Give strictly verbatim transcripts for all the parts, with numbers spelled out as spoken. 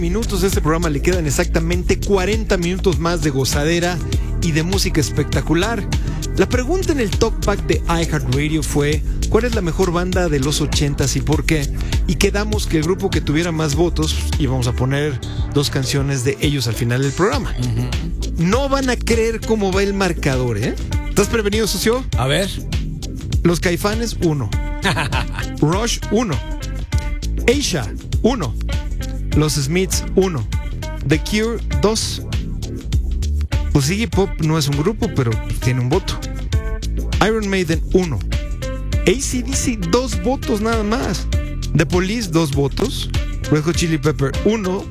minutos de este programa le quedan exactamente cuarenta minutos más de gozadera y de música espectacular. La pregunta en el Talkback de iHeartRadio fue: ¿cuál es la mejor banda de los ochentas y por qué? Y quedamos que el grupo que tuviera más votos, íbamos a poner dos canciones de ellos al final del programa. Uh-huh. No van a creer cómo va el marcador, ¿eh? ¿Estás prevenido, socio? A ver. Los Caifanes, uno. Rush, uno. Asia, uno. Los Smiths, uno. The Cure, dos. Pues Iggy Pop no es un grupo, pero tiene un voto. Iron Maiden, uno. A C D C, dos votos nada más. The Police, dos votos. Red Hot Chili Pepper, uno.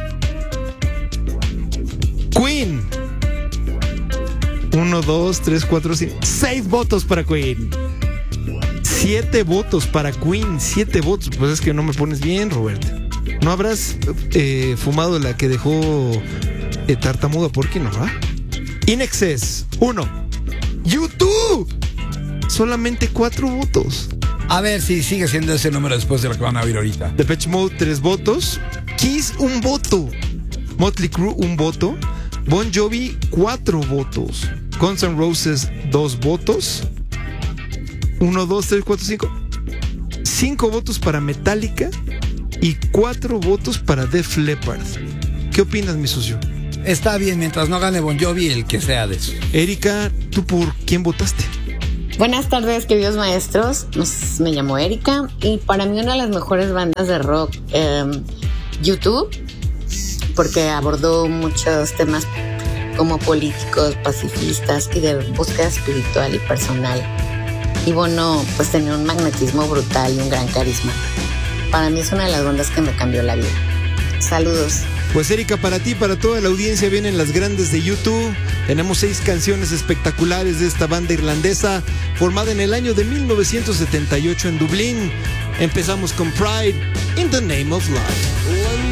Queen, uno, dos, tres, cuatro, cinco, seis votos para Queen. Siete votos para Queen, siete votos. Pues es que no me pones bien, Roberto. ¿No habrás eh, fumado la que dejó eh, tartamuda por qué no, va? In Excess, uno. YouTube, solamente cuatro votos. A ver si sigue siendo ese número después de lo que van a oír ahorita. Depeche Mode, tres votos. Kiss, un voto. Motley Crue, un voto. Bon Jovi, cuatro votos. Guns N' Roses, dos votos. Uno, dos, tres, cuatro, cinco. Cinco votos para Metallica y cuatro votos para Def Leppard. ¿Qué opinas, mi socio? Está bien, mientras no gane Bon Jovi, el que sea de eso. Erika, ¿tú por quién votaste? Buenas tardes, queridos maestros. Me llamo Erika y para mí una de las mejores bandas de rock, eh, YouTube, porque abordó muchos temas como políticos, pacifistas y de búsqueda espiritual y personal. Y Bono pues tenía un magnetismo brutal y un gran carisma. Para mí es una de las bandas que me cambió la vida. Saludos. Pues Erika, para ti, para toda la audiencia vienen las grandes de YouTube. Tenemos seis canciones espectaculares de esta banda irlandesa formada en el año de mil novecientos setenta y ocho en Dublín. Empezamos con Pride, In the Name of Love.